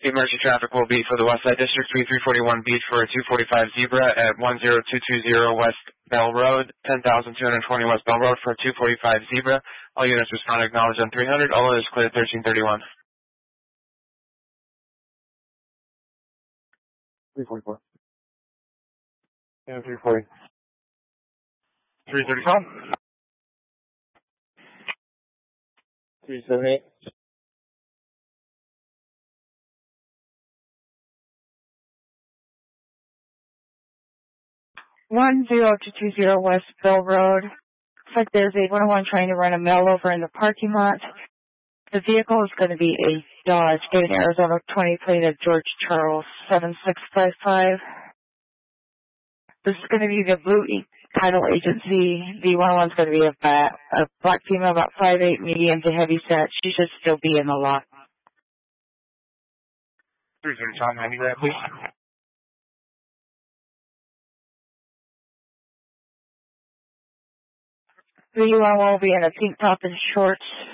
The emergency traffic will be for the West Side District, 3341 Beach for a 245 Zebra at 10220 West Bell Road, 10,220 West Bell Road for a 245 Zebra. All units respond acknowledged on 300. All is clear 1331. 344. Yeah, 340. 335. 378. 10220 West Bell Road. Looks like there's a 101 trying to run a mail over in the parking lot. The vehicle is going to be a Dodge Dayton, Arizona 20 plate of George Charles 7655. This is going to be the Blue Title Agency. The 101 is going to be a black female, about 5'8", medium to heavy set. She should still be in the lot. 335, 90 grand, please. The 101 will be in a pink top and shorts.